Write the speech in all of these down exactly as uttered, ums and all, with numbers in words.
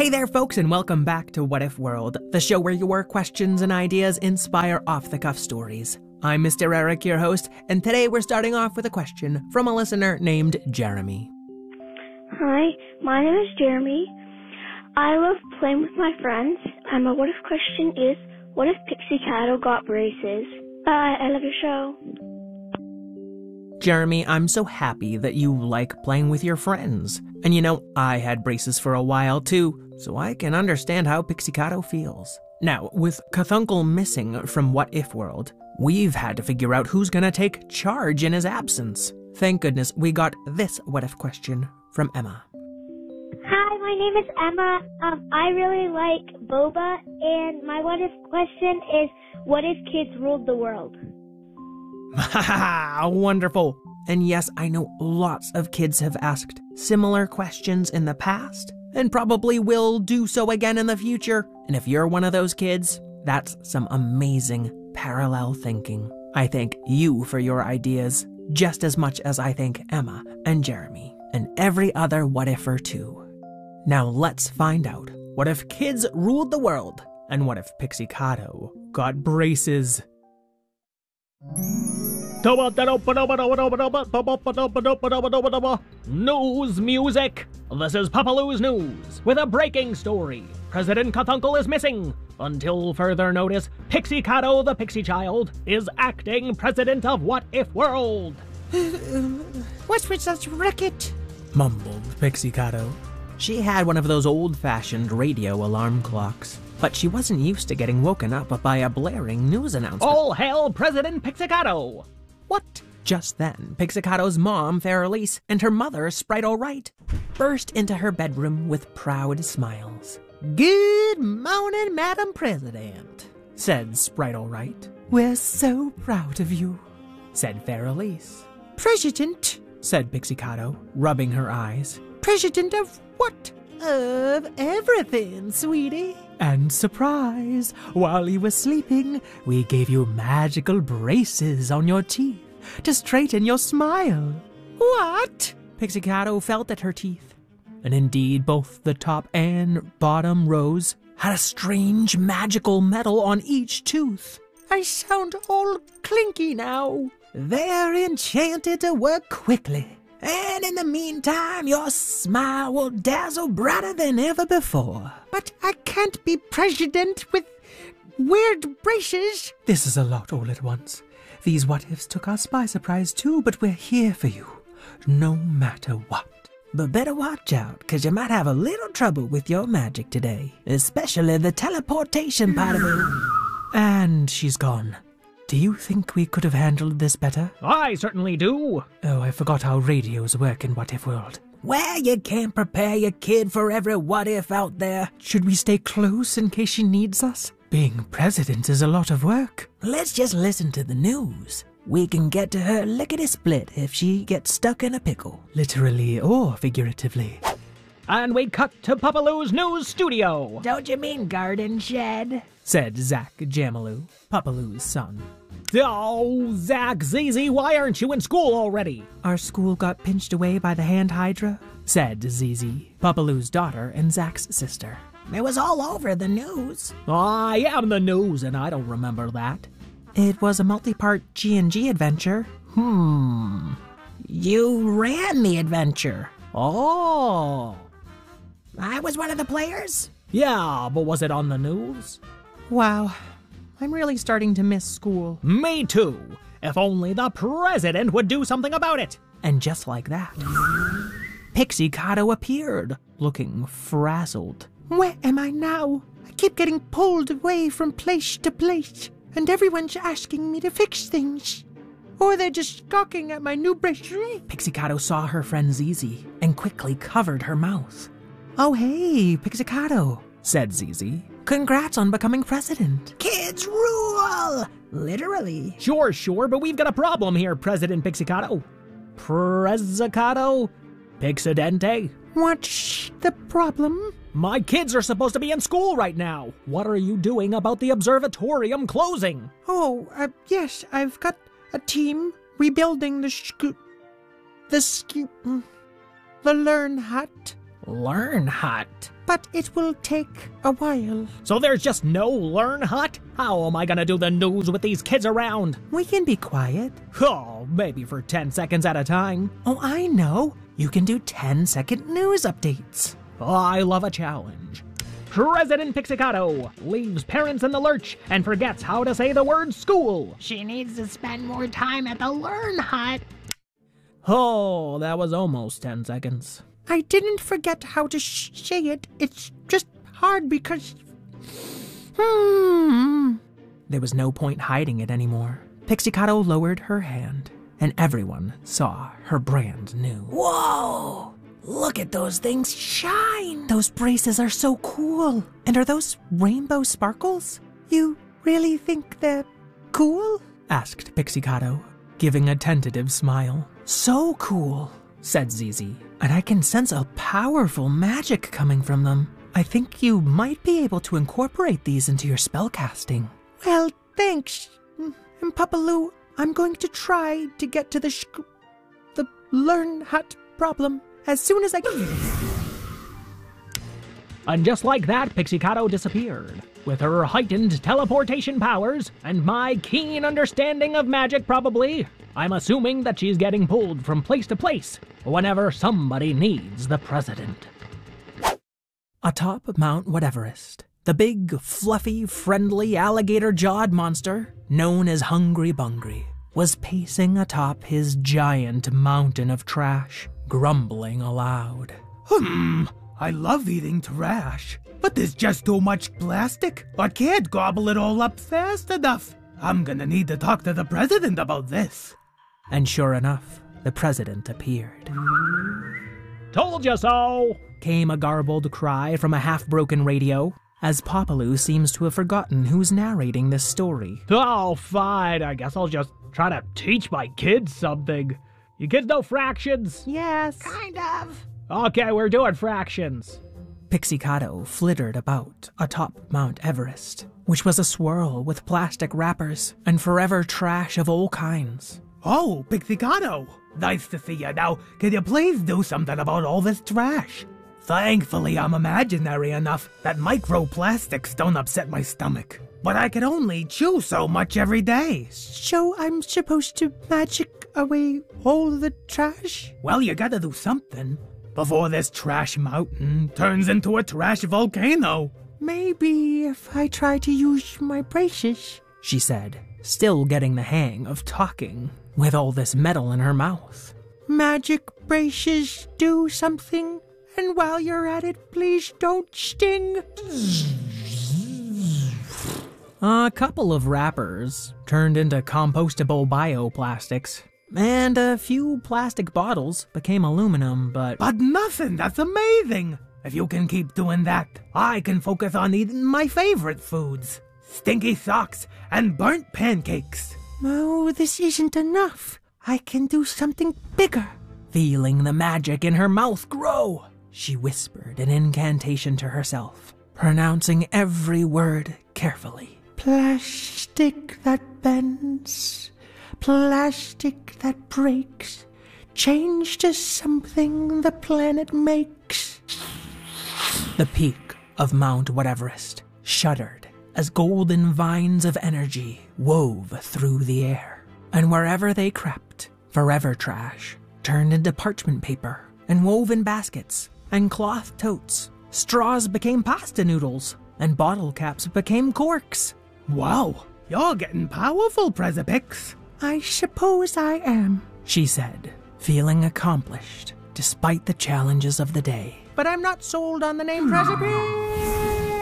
Hey there, folks, and welcome back to What If World, the show where your questions and ideas inspire off-the-cuff stories. I'm Mister Eric, your host, and today we're starting off with a question from a listener named Jeremy. Hi, my name is Jeremy. I love playing with my friends, and my what if question is, what if Pixie got braces? Bye, I love your show. Jeremy, I'm so happy that you like playing with your friends. And you know, I had braces for a while too, so I can understand how Pixie feels. Now, with Cthulhu missing from What If World, we've had to figure out who's gonna take charge in his absence. Thank goodness we got this what if question from Emma. Hi, my name is Emma. Um, I really like boba, and my what if question is, what if kids ruled the world? Ha ha! Wonderful! And yes, I know lots of kids have asked similar questions in the past, and probably will do so again in the future. And if you're one of those kids, that's some amazing parallel thinking. I thank you for your ideas just as much as I thank Emma and Jeremy and every other what-ifer too. Now let's find out, what if kids ruled the world? And what if Pixie-Cato got braces? News music! This is Papaloo's News with a breaking story. President Cthulhu is missing. Until further notice, Pixie-Cato the Pixie Child is acting president of What If World. What's with such racket? Mumbled Pixie-Cato. She had one of those old-fashioned radio alarm clocks, but she wasn't used to getting woken up by a blaring news announcement. All hail President Pixie-Cato! What? Just then, Pixie-Cato's mom, Fairelise, and her mother, Sprite-O-Right, burst into her bedroom with proud smiles. Good morning, Madam President, said Sprite-O-Right. We're so proud of you, said Fairelise. President, said Pixie-Cato, rubbing her eyes. President of what? Of everything, sweetie. And surprise, while you were sleeping, we gave you magical braces on your teeth to straighten your smile. What? Pixie-Cato felt at her teeth. And indeed, both the top and bottom rows had a strange magical metal on each tooth. I sound all clinky now. They're enchanted to work quickly. And in the meantime, your smile will dazzle brighter than ever before. But I can't be president with weird braces. This is a lot all at once. These what-ifs took us by surprise too, but we're here for you, no matter what. But better watch out, because you might have a little trouble with your magic today, especially the teleportation part of it. And she's gone. Do you think we could have handled this better? I certainly do. Oh, I forgot how radios work in What If World. Well, you can't prepare your kid for every what-if out there. Should we stay close in case she needs us? Being president is a lot of work. Let's just listen to the news. We can get to her lickety-split if she gets stuck in a pickle. Literally or figuratively. And we cut to Papaloo's News studio. Don't you mean garden shed? Said Zach Jamaloo, Papaloo's son. Oh, Zach, Zizi, why aren't you in school already? Our school got pinched away by the hand hydra, said Zizi, Papaloo's daughter and Zach's sister. It was all over the news. I am the news, and I don't remember that. It was a multi-part G and G adventure. Hmm. You ran the adventure. Oh. I was one of the players? Yeah, but was it on the news? Wow. I'm really starting to miss school. Me too. If only the president would do something about it. And just like that, Pixie-Cato appeared, looking frazzled. Where am I now? I keep getting pulled away from place to place, and everyone's asking me to fix things. Or they're just gawking at my new bracelet. Pixie-Cato saw her friend Zizi and quickly covered her mouth. Oh hey, Pixie-Cato, said Zizi. Congrats on becoming president. Kids rule! Literally. Sure, sure, but we've got a problem here, President Pixie-Cato. Prezzicato? Pixidente? What's the problem? My kids are supposed to be in school right now. What are you doing about the observatorium closing? Oh, uh, yes, I've got a team rebuilding the sc- the sk- the Learn Hut. Learn Hut. But it will take a while. So there's just no Learn Hut? How am I gonna do the news with these kids around? We can be quiet. Oh, maybe for ten seconds at a time. Oh, I know. You can do ten second news updates. Oh, I love a challenge. President Pixie-Cato leaves parents in the lurch and forgets how to say the word school. She needs to spend more time at the Learn Hut. Oh, that was almost ten seconds. I didn't forget how to sh- say it. It's just hard because... Hmm. There was no point hiding it anymore. Pixie-Cato lowered her hand, and everyone saw her brand new. Whoa! Look at those things shine! Those braces are so cool. And are those rainbow sparkles? You really think they're cool? Asked Pixie-Cato, giving a tentative smile. So cool, said Zizi, and I can sense a powerful magic coming from them. I think you might be able to incorporate these into your spellcasting. Well, thanks. And Papa Lou, I'm going to try to get to the sh- the Learn Hut problem as soon as I can. And just like that, Pixie-Cato disappeared. With her heightened teleportation powers, and my keen understanding of magic probably, I'm assuming that she's getting pulled from place to place whenever somebody needs the president. Atop Mount Whateverest, the big, fluffy, friendly, alligator-jawed monster, known as Hungry Bungry, was pacing atop his giant mountain of trash, grumbling aloud. Hmm, I love eating trash, but there's just too much plastic. I can't gobble it all up fast enough. I'm gonna need to talk to the president about this. And sure enough, the president appeared. Told you so! Came a garbled cry from a half-broken radio, as Popaloo seems to have forgotten who's narrating this story. Oh, fine. I guess I'll just try to teach my kids something. You kids know fractions? Yes. Kind of. Okay, we're doing fractions. Pixie-Cato flittered about atop Mount Everest, which was a swirl with plastic wrappers and forever trash of all kinds. Oh, Pixie-Cato, nice to see you. Now, can you please do something about all this trash? Thankfully, I'm imaginary enough that microplastics don't upset my stomach. But I can only chew so much every day. So I'm supposed to magic away all the trash? Well, you gotta do something before this trash mountain turns into a trash volcano. Maybe if I try to use my braces, she said, still getting the hang of talking with all this metal in her mouth. Magic braces do something, and while you're at it, please don't sting. A couple of wrappers turned into compostable bioplastics, and a few plastic bottles became aluminum, but... But nothing, that's amazing! If you can keep doing that, I can focus on eating my favorite foods. Stinky socks and burnt pancakes. Oh, this isn't enough. I can do something bigger. Feeling the magic in her mouth grow, she whispered an incantation to herself, pronouncing every word carefully. Plastic that bends, plastic that breaks, change to something the planet makes. The peak of Mount Whateverest shuddered as golden vines of energy wove through the air, and wherever they crept, forever trash turned into parchment paper and woven baskets and cloth totes. Straws became pasta noodles, and bottle caps became corks. Wow, you're getting powerful, Prezapix. I suppose I am, she said, feeling accomplished despite the challenges of the day. But I'm not sold on the name Prezapix.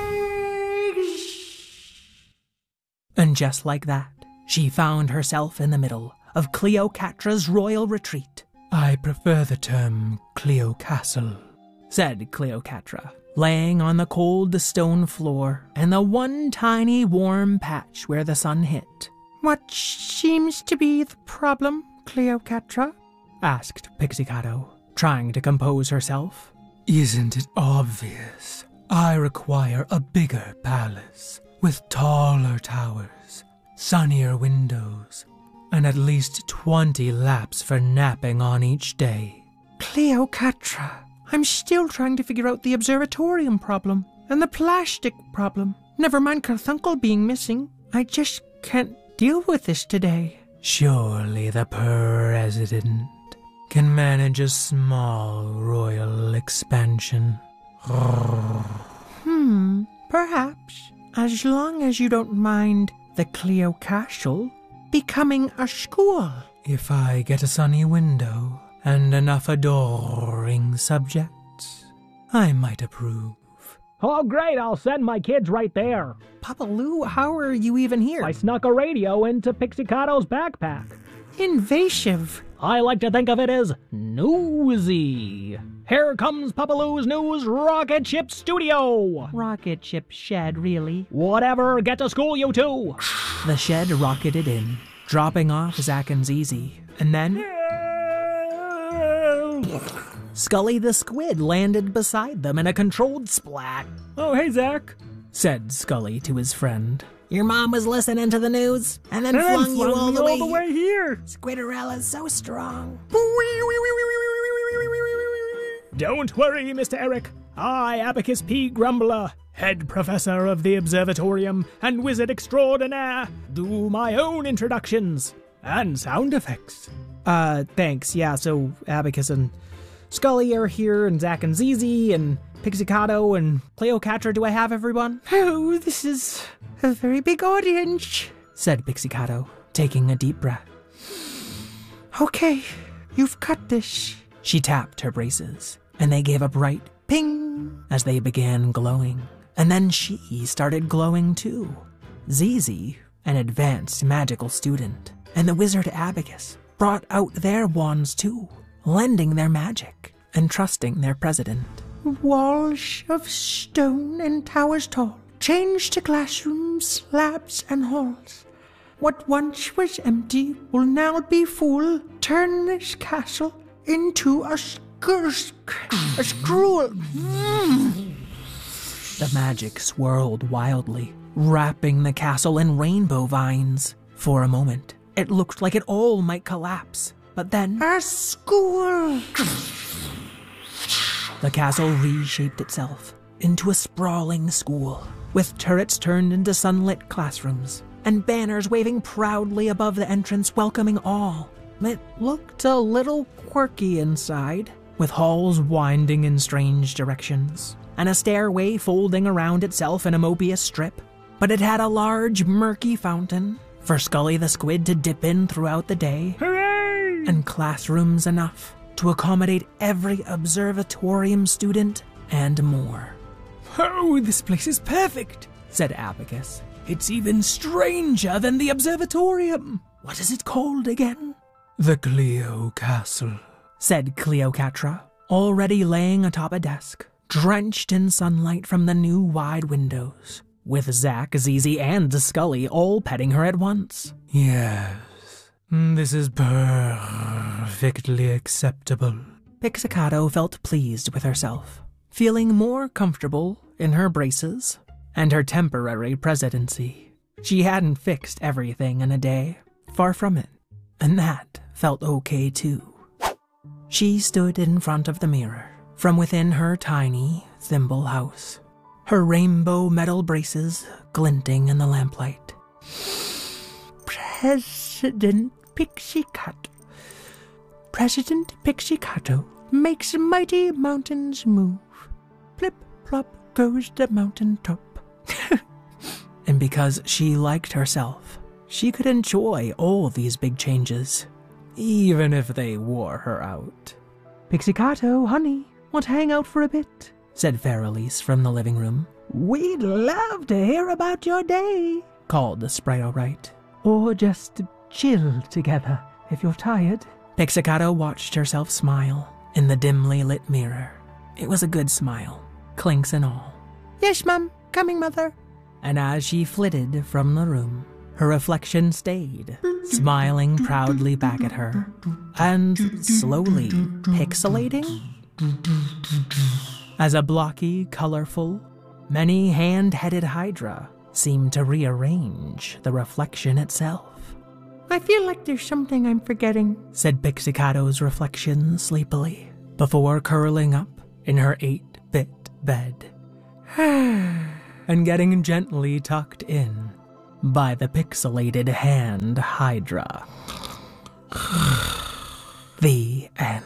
And just like that, she found herself in the middle of Cleocatra's royal retreat. I prefer the term Cleocastle, said Cleocatra, laying on the cold stone floor and the one tiny warm patch where the sun hit. What seems to be the problem, Cleocatra? Asked Pixie-Cato, trying to compose herself. Isn't it obvious? I require a bigger palace, with taller towers, sunnier windows, and at least twenty laps for napping on each day. Cleocatra, I'm still trying to figure out the observatorium problem and the plastic problem. Never mind Carthuncle being missing. I just can't deal with this today. Surely the president can manage a small royal expansion. Hmm, perhaps. As long as you don't mind the Cleo Castle becoming a school. If I get a sunny window and enough adoring subjects, I might approve. Oh, great, I'll send my kids right there. Papa Lou, how are you even here? I snuck a radio into Pixicato's backpack. Invasive. I like to think of it as newsy. Here comes Papa Lou's News Rocket Ship Studio. Rocket ship shed, really? Whatever, get to school, you two. The shed rocketed in, dropping off Zack and Zizi, and then Scully the Squid landed beside them in a controlled splat. Oh, hey, Zack, said Scully to his friend. Your mom was listening to the news and then and flung, flung you all the, all way, the way here. Squidderella's so strong. Don't worry, Mister Eric. I, Abacus P. Grumbler, head professor of the Observatorium and wizard extraordinaire, do my own introductions and sound effects. Uh, thanks. Yeah, so Abacus and Scully are here, and Zack and Zizi, and Pixicato and Cleocatra. Do I have everyone? Oh, this is a very big audience, said Pixicato, taking a deep breath. Okay, you've got this. She tapped her braces, and they gave a bright ping as they began glowing. And then she started glowing too. Zizi, an advanced magical student, and the wizard Abacus brought out their wands too, lending their magic and trusting their president. Walls of stone and towers tall, changed to classrooms, labs, and halls. What once was empty will now be full. Turn this castle into a sc- a scroll. Mm. The magic swirled wildly, wrapping the castle in rainbow vines. For a moment, it looked like it all might collapse, but then a school. The castle reshaped itself into a sprawling school, with turrets turned into sunlit classrooms, and banners waving proudly above the entrance welcoming all. It looked a little quirky inside, with halls winding in strange directions, and a stairway folding around itself in a Mobius strip. But it had a large, murky fountain for Scully the Squid to dip in throughout the day. Hooray! And classrooms enough to accommodate every observatorium student and more. Oh, this place is perfect, said Abacus. It's even stranger than the observatorium. What is it called again? The Cleo Castle, said Cleocatra, already laying atop a desk, drenched in sunlight from the new wide windows, with Zack, Zizi, and Scully all petting her at once. Yes, this is perfectly acceptable. Pixicato felt pleased with herself, feeling more comfortable in her braces and her temporary presidency. She hadn't fixed everything in a day, far from it, and that felt okay too. She stood in front of the mirror from within her tiny thimble house, her rainbow metal braces glinting in the lamplight. President Pixicato. President Pixicato makes mighty mountains move. Plip plop goes the mountain top. And because she liked herself, she could enjoy all these big changes, even if they wore her out. Pixicato, honey, want to hang out for a bit? Said Feralise from the living room. We'd love to hear about your day, called the Sprite-O-Rite. Or just chill together, if you're tired. Pixicato watched herself smile in the dimly lit mirror. It was a good smile, clinks and all. Yes, Mum, coming, Mother. And as she flitted from the room, her reflection stayed, smiling proudly back at her, and slowly pixelating as a blocky, colorful, many-hand-headed Hydra seemed to rearrange the reflection itself. I feel like there's something I'm forgetting, said Pixicato's reflection sleepily, before curling up in her eight-bit bed and getting gently tucked in by the pixelated hand Hydra. The end.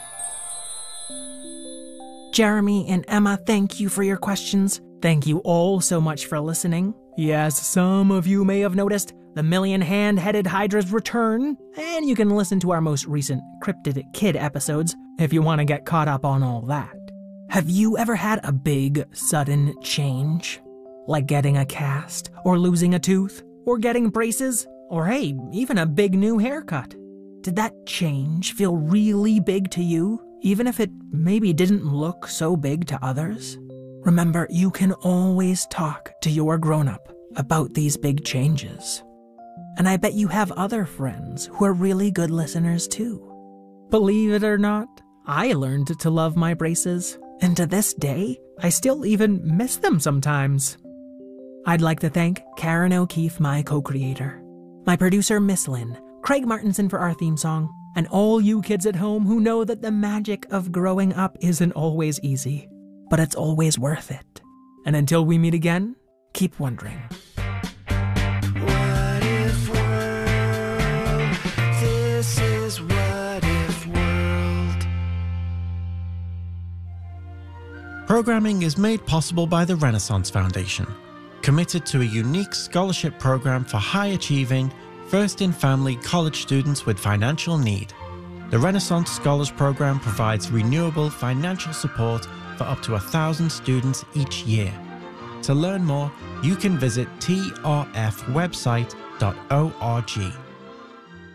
Jeremy and Emma, thank you for your questions. Thank you all so much for listening. Yes, some of you may have noticed the million hand-headed Hydras return, and you can listen to our most recent Cryptid Kid episodes if you want to get caught up on all that. Have you ever had a big, sudden change? Like getting a cast, or losing a tooth, or getting braces, or hey, even a big new haircut? Did that change feel really big to you, even if it maybe didn't look so big to others? Remember, you can always talk to your grown-up about these big changes. And I bet you have other friends who are really good listeners too. Believe it or not, I learned to love my braces, and to this day, I still even miss them sometimes. I'd like to thank Karen O'Keefe, my co-creator, my producer Miss Lynn, Craig Martinson for our theme song, and all you kids at home who know that the magic of growing up isn't always easy, but it's always worth it. And until we meet again, keep wondering. What if world? This is What If World. Programming is made possible by the Renaissance Foundation, committed to a unique scholarship program for high-achieving, first-in-family college students with financial need. The Renaissance Scholars Program provides renewable financial support for up to a thousand students each year. To learn more, you can visit t r f website dot org.